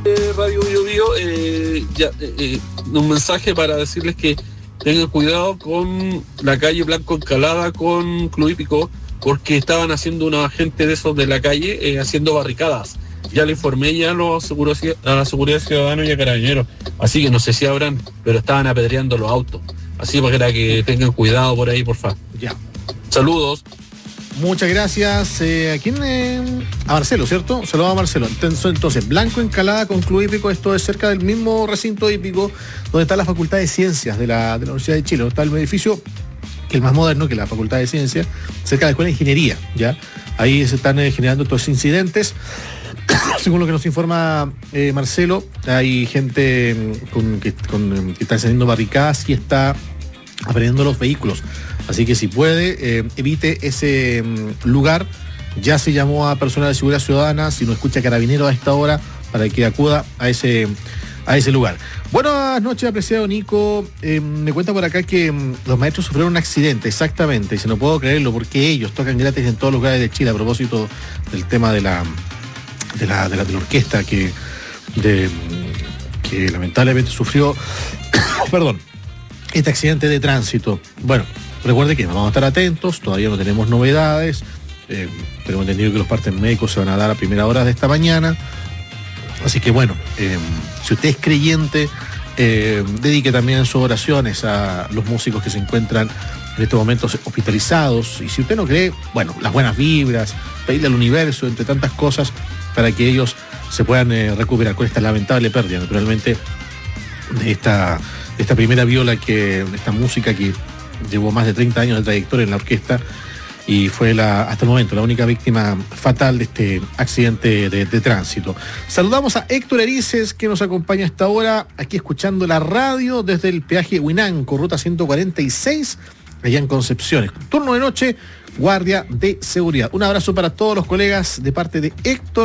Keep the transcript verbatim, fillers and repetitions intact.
Eh, Radio Bio Bio, eh, ya, eh, eh, un mensaje para decirles que tengan cuidado con la calle Blanco Encalada con Club Hípico, porque estaban haciendo unos agentes de esos de la calle eh, haciendo barricadas. Ya le informé ya a, los seguros, a la seguridad ciudadana y a carabineros, así que no sé si habrán, pero estaban apedreando los autos. Así para que tengan cuidado por ahí, por favor. Ya. Saludos. Muchas gracias. Eh, ¿A quién? Eh, a Marcelo, ¿cierto? Saludos a Marcelo. Entonces, entonces, Blanco Encalada con Club Hípico, esto es cerca del mismo recinto hípico donde está la Facultad de Ciencias de la, de la Universidad de Chile, donde está el edificio que es más moderno que la Facultad de Ciencias, cerca de la Escuela de Ingeniería, ¿ya? Ahí se están eh, generando estos incidentes. Según lo que nos informa eh, Marcelo, hay gente con, que, con, que está encendiendo barricadas y está aprendiendo los vehículos. Así que si puede, eh, evite ese um, lugar. Ya se llamó a personal de seguridad ciudadana, si no escucha carabineros a esta hora, para que acuda a ese, a ese lugar. Buenas noches, apreciado Nico. Eh, me cuenta por acá que um, los maestros sufrieron un accidente, exactamente, y si no puedo creerlo, porque ellos tocan gratis en todos los lugares de Chile, a propósito del tema de la, de la, de la, de la orquesta que, de, que lamentablemente sufrió, perdón, este accidente de tránsito. Bueno, recuerde que vamos a estar atentos, todavía no tenemos novedades, eh, pero hemos entendido que los partes médicos se van a dar a primera hora de esta mañana, así que bueno, eh, si usted es creyente, eh, dedique también sus oraciones a los músicos que se encuentran en estos momentos hospitalizados, y si usted no cree, bueno, las buenas vibras, pedirle al universo, entre tantas cosas, para que ellos se puedan eh, recuperar con esta lamentable pérdida, naturalmente, de esta, de esta primera viola, que, de esta música que llevó más de treinta años de trayectoria en la orquesta y fue la, hasta el momento la única víctima fatal de este accidente de, de tránsito. Saludamos a Héctor Erices, que nos acompaña a esta hora aquí escuchando la radio desde el peaje Huinanco, ruta ciento cuarenta y seis, allá en Concepción. Turno de noche, guardia de seguridad. Un abrazo para todos los colegas de parte de Héctor